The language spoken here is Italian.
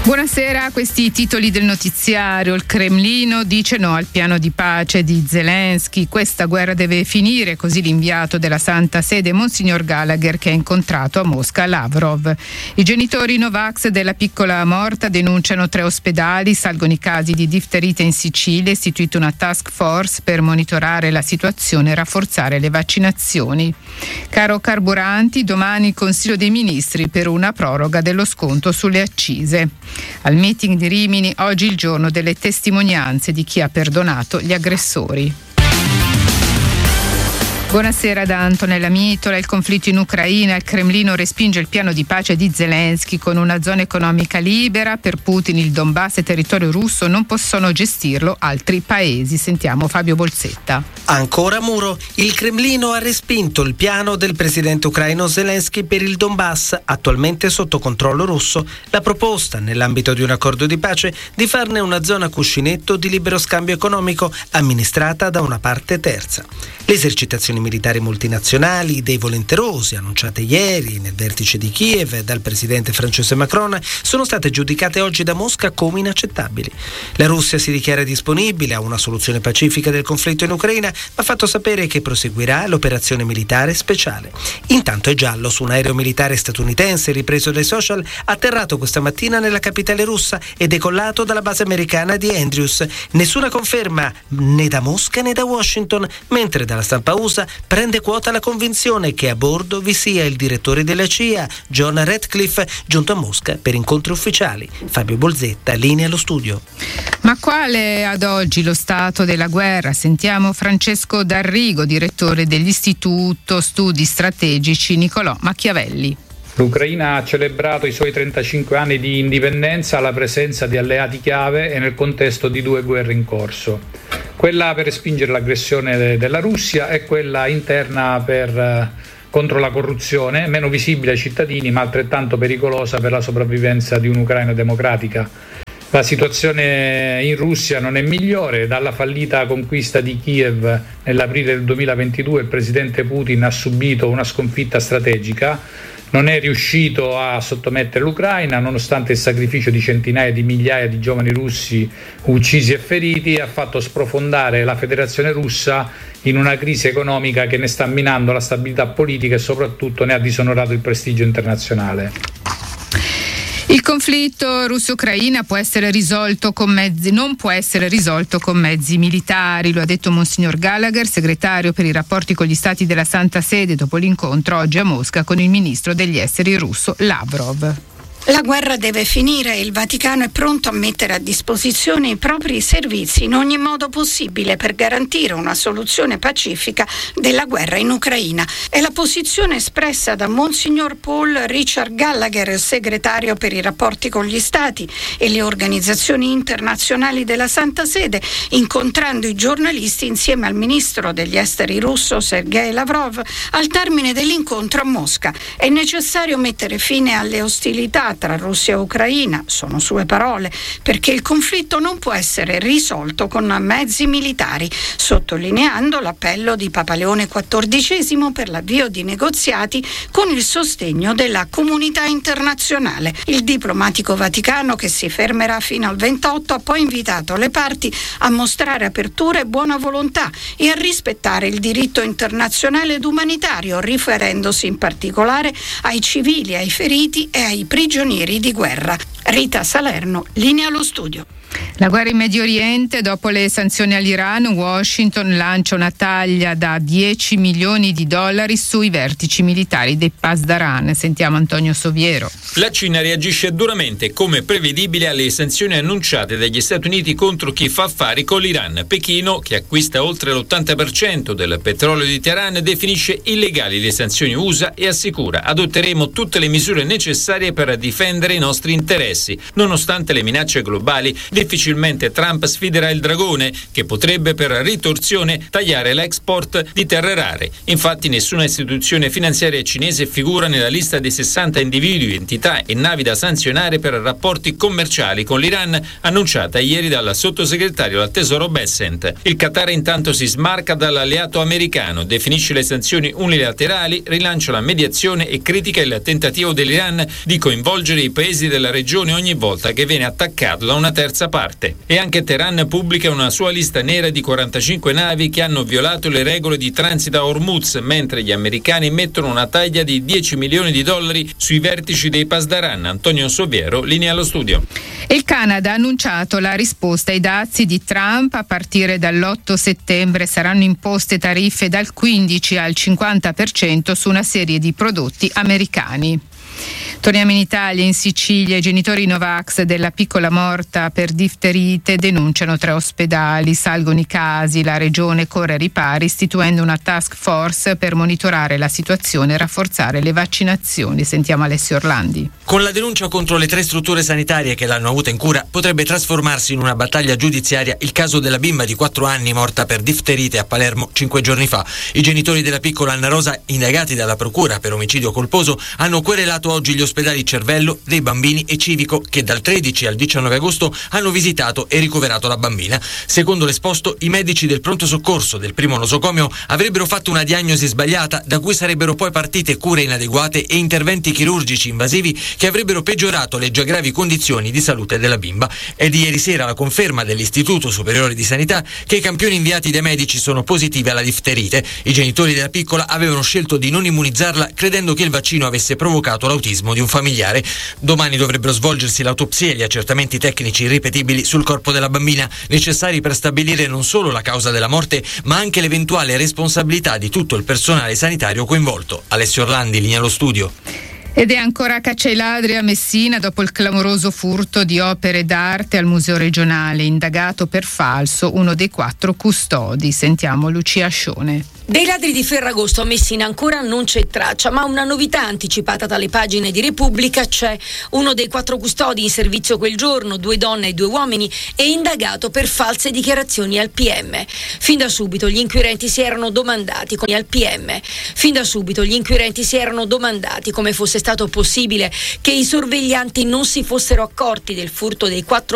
Buonasera, questi i titoli del notiziario. Il Cremlino dice no al piano di pace di Zelensky. Questa guerra deve finire, così l'inviato della Santa Sede Monsignor Gallagher, che ha incontrato a Mosca Lavrov. I genitori Novax della piccola morta denunciano 3 ospedali, salgono i casi di difterite in Sicilia, istituita una task force per monitorare la situazione e rafforzare le vaccinazioni. Caro carburanti, domani il Consiglio dei Ministri per una proroga dello sconto sulle accise. Al meeting di Rimini oggi il giorno delle testimonianze di chi ha perdonato gli aggressori. Buonasera da Antonella Mitola. Il conflitto in Ucraina, il Cremlino respinge il piano di pace di Zelensky con una zona economica libera. Per Putin il Donbass è territorio russo, non possono gestirlo altri paesi. Sentiamo Fabio Bolsetta. Ancora muro. Il Cremlino ha respinto il piano del presidente ucraino Zelensky per il Donbass, attualmente sotto controllo russo. La proposta, nell'ambito di un accordo di pace, di farne una zona cuscinetto di libero scambio economico amministrata da una parte terza. Le esercitazioni militari multinazionali dei volenterosi annunciate ieri nel vertice di Kiev dal presidente francese Macron sono state giudicate oggi da Mosca come inaccettabili. La Russia si dichiara disponibile a una soluzione pacifica del conflitto in Ucraina, ma ha fatto sapere che proseguirà l'operazione militare speciale. Intanto è giallo su un aereo militare statunitense ripreso dai social, atterrato questa mattina nella capitale russa e decollato dalla base americana di Andrews. Nessuna conferma né da Mosca né da Washington, mentre dalla stampa USA prende quota la convinzione che a bordo vi sia il direttore della CIA, John Ratcliffe, giunto a Mosca per incontri ufficiali. Fabio Bolsetta, linea allo studio. Ma quale ad oggi lo stato della guerra? Sentiamo Francesco D'Arrigo, direttore dell'Istituto Studi Strategici Niccolò Machiavelli. L'Ucraina ha celebrato i suoi 35 anni di indipendenza alla presenza di alleati chiave e nel contesto di 2 guerre in corso. Quella per respingere l'aggressione della Russia e quella interna contro la corruzione, meno visibile ai cittadini ma altrettanto pericolosa per la sopravvivenza di un'Ucraina democratica. La situazione in Russia non è migliore. Dalla fallita conquista di Kiev nell'aprile del 2022 il presidente Putin ha subito una sconfitta strategica. Non è riuscito a sottomettere l'Ucraina, nonostante il sacrificio di centinaia di migliaia di giovani russi uccisi e feriti. Ha fatto sprofondare la Federazione Russa in una crisi economica che ne sta minando la stabilità politica e soprattutto ne ha disonorato il prestigio internazionale. Il conflitto russo-ucraina non può essere risolto con mezzi militari, lo ha detto Monsignor Gallagher, segretario per i rapporti con gli stati della Santa Sede, dopo l'incontro oggi a Mosca con il ministro degli esteri russo Lavrov. La guerra deve finire e il Vaticano è pronto a mettere a disposizione i propri servizi in ogni modo possibile per garantire una soluzione pacifica della guerra in Ucraina. È la posizione espressa da Monsignor Paul Richard Gallagher, segretario per i rapporti con gli Stati e le organizzazioni internazionali della Santa Sede, incontrando i giornalisti insieme al ministro degli esteri russo Sergei Lavrov al termine dell'incontro a Mosca. È necessario mettere fine alle ostilità tra Russia e Ucraina, sono sue parole, perché il conflitto non può essere risolto con mezzi militari, sottolineando l'appello di Papa Leone XIV per l'avvio di negoziati con il sostegno della comunità internazionale. Il diplomatico vaticano, che si fermerà fino al 28, ha poi invitato le parti a mostrare apertura e buona volontà e a rispettare il diritto internazionale ed umanitario, riferendosi in particolare ai civili, ai feriti e ai prigionieri di guerra. Rita Salerno, linea allo studio. La guerra in Medio Oriente, dopo le sanzioni all'Iran, Washington lancia una taglia da $10 milioni sui vertici militari dei Pasdaran. Sentiamo Antonio Soviero. La Cina reagisce duramente, come prevedibile, alle sanzioni annunciate dagli Stati Uniti contro chi fa affari con l'Iran. Pechino, che acquista oltre l'80% del petrolio di Teheran, definisce illegali le sanzioni USA e assicura: adotteremo tutte le misure necessarie per difendere i nostri interessi. Nonostante le minacce globali, difficilmente difficilmente Trump sfiderà il dragone, che potrebbe per ritorsione tagliare l'export di terre rare. Infatti nessuna istituzione finanziaria cinese figura nella lista dei 60 individui, entità e navi da sanzionare per rapporti commerciali con l'Iran, annunciata ieri dal sottosegretario al Tesoro Bessent. Il Qatar intanto si smarca dall'alleato americano, definisce le sanzioni unilaterali, rilancia la mediazione e critica il tentativo dell'Iran di coinvolgere i paesi della regione ogni volta che viene attaccato da una terza parte. E anche Teheran pubblica una sua lista nera di 45 navi che hanno violato le regole di transito a Hormuz, mentre gli americani mettono una taglia di $10 milioni sui vertici dei Pasdaran. Antonio Soviero, linea allo studio. Il Canada ha annunciato la risposta ai dazi di Trump. A partire dall'8 settembre saranno imposte tariffe dal 15 al 50% su una serie di prodotti americani. Torniamo in Italia. In Sicilia i genitori Novax della piccola morta per difterite denunciano 3 ospedali, salgono i casi, la regione corre ai ripari istituendo una task force per monitorare la situazione e rafforzare le vaccinazioni. Sentiamo Alessio Orlandi. Con la denuncia contro le 3 strutture sanitarie che l'hanno avuta in cura potrebbe trasformarsi in una battaglia giudiziaria il caso della bimba di 4 anni morta per difterite a Palermo 5 giorni fa. I genitori della piccola Anna Rosa, indagati dalla procura per omicidio colposo, hanno querelato oggi gli ospedali Cervello, dei Bambini e Civico, che dal 13 al 19 agosto hanno visitato e ricoverato la bambina. Secondo l'esposto, i medici del pronto soccorso del primo nosocomio avrebbero fatto una diagnosi sbagliata, da cui sarebbero poi partite cure inadeguate e interventi chirurgici invasivi che avrebbero peggiorato le già gravi condizioni di salute della bimba. È di ieri sera la conferma dell'Istituto Superiore di Sanità che i campioni inviati dai medici sono positivi alla difterite. I genitori della piccola avevano scelto di non immunizzarla, credendo che il vaccino avesse provocato l'autismo di un familiare. Domani dovrebbero svolgersi l'autopsia e gli accertamenti tecnici irripetibili sul corpo della bambina, necessari per stabilire non solo la causa della morte, ma anche l'eventuale responsabilità di tutto il personale sanitario coinvolto. Alessio Orlandi, linea allo studio. Ed è ancora caccia ai ladri a Messina dopo il clamoroso furto di opere d'arte al Museo Regionale. Indagato per falso uno dei 4 custodi. Sentiamo Lucia Ascione. Dei ladri di Ferragosto a Messina ancora non c'è traccia, ma una novità anticipata dalle pagine di Repubblica c'è. Uno dei 4 custodi in servizio quel giorno, 2 donne e 2 uomini, è indagato per false dichiarazioni al PM. Fin da subito gli inquirenti si erano domandati come fosse stato possibile che i sorveglianti non si fossero accorti del furto dei 4